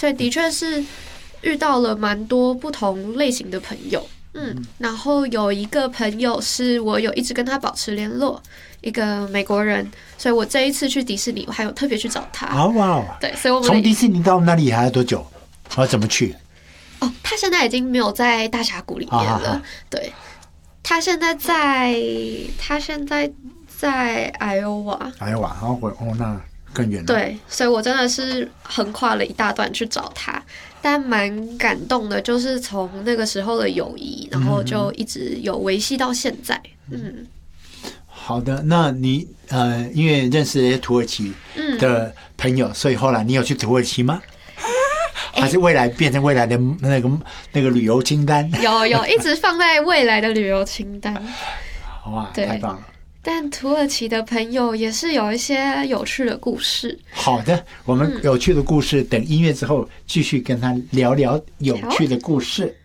所以的确是遇到了蛮多不同类型的朋友。然后有一个朋友是我有一直跟他保持联络，一个美国人，所以我这一次去迪士尼，我还有特别去找他。对，所以我们从迪士尼到那里还要多久？怎么去？ 他现在已经没有在大峡谷里面了。对，他现在在艾欧瓦。 然后那更远了。 对，所以我真的是横跨了一大段去找他，但蛮感动的，就是从那个时候的友谊，然后就一直有维系到现在。 好的，那你因为认识土耳其的朋友，所以后来你有去土耳其吗？还是未来变成未来的那个旅游清单？ 有一直放在未来的旅游清单。 哇，太棒了！ 但土耳其的朋友也是有一些有趣的故事。 好的，我们有趣的故事等音乐之后继续跟他聊聊有趣的故事。